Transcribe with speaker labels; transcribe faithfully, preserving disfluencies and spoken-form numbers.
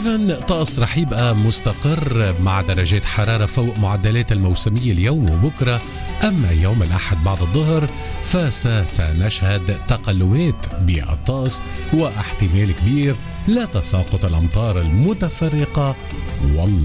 Speaker 1: إذن طقس رح يبقى مستقر مع درجات حرارة فوق معدلات الموسمية اليوم وبكرة. أما يوم الأحد بعد الظهر فسنشهد تقلبات بالطقس واحتمال كبير لتساقط الأمطار المتفرقة والله